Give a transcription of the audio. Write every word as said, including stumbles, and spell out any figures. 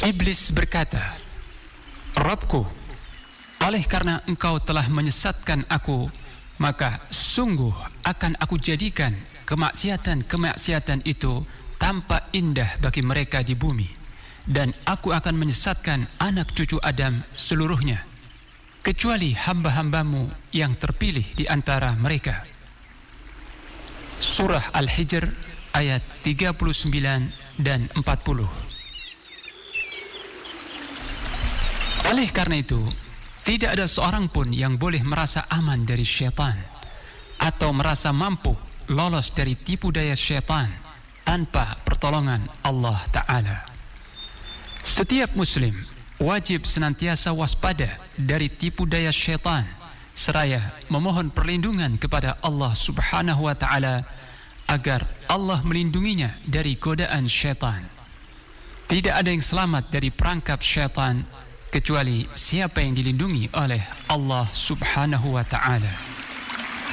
Iblis berkata, Rabbku, oleh karena engkau telah menyesatkan aku, maka sungguh akan aku jadikan kemaksiatan-kemaksiatan itu tampak indah bagi mereka di bumi, dan aku akan menyesatkan anak cucu Adam seluruhnya, kecuali hamba-hambamu yang terpilih di antara mereka. Surah Al-Hijr ayat tiga puluh sembilan dan empat puluh. Oleh karena itu, tidak ada seorang pun yang boleh merasa aman dari syaitan atau merasa mampu lolos dari tipu daya syaitan tanpa pertolongan Allah Ta'ala. Setiap muslim wajib senantiasa waspada dari tipu daya syaitan, seraya memohon perlindungan kepada Allah Subhanahu wa Ta'ala agar Allah melindunginya dari godaan syaitan. Tidak ada yang selamat dari perangkap syaitan kecuali siapa yang dilindungi oleh Allah Subhanahu wa Ta'ala.